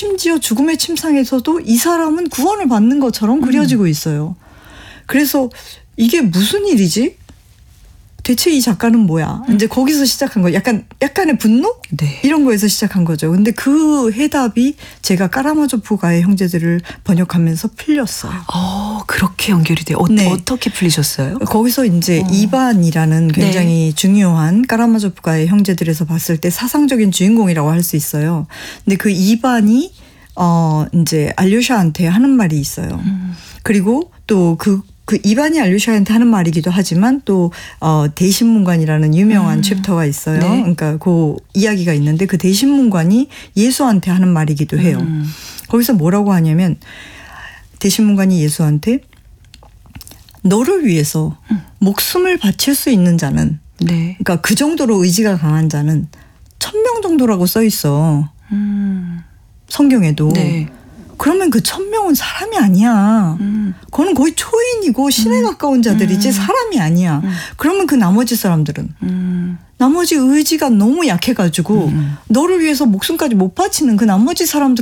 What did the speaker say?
심지어 죽음의 침상에서도 이 사람은 구원을 받는 것처럼 그려지고 있어요. 그래서 이게 무슨 일이지? 대체 이 작가는 뭐야? 이제 거기서 시작한 거예요. 약간의 분노? 네. 이런 거에서 시작한 거죠. 근데 그 해답이 제가 까라마조프가의 형제들을 번역하면서 풀렸어요. 그렇게 연결이 돼요. 네. 어떻게 풀리셨어요? 거기서 이제 이반이라는 굉장히 중요한 까라마조프가의 형제들에서 봤을 때 사상적인 주인공이라고 할 수 있어요. 근데 그 이반이 이제 알료샤한테 하는 말이 있어요. 그리고 또 그 이반이 알류샤한테 하는 말이기도 하지만 또 대신문관이라는 유명한 챕터가 있어요. 네. 그러니까 그 이야기가 있는데 그 대신문관이 예수한테 하는 말이기도 해요. 거기서 뭐라고 하냐면 대신문관이 예수한테 너를 위해서 목숨을 바칠 수 있는 자는 네. 그러니까 그 정도로 의지가 강한 자는 1000명 정도라고 써 있어. 성경에도. 네. 그러면 그 1000명은 사람이 아니야. 그거는 거의 초인이고 신에 가까운 자들이지 사람이 아니야. 그러면 그 나머지 사람들은 나머지 의지가 너무 약해가지고 너를 위해서 목숨까지 못 바치는 그 나머지 사람들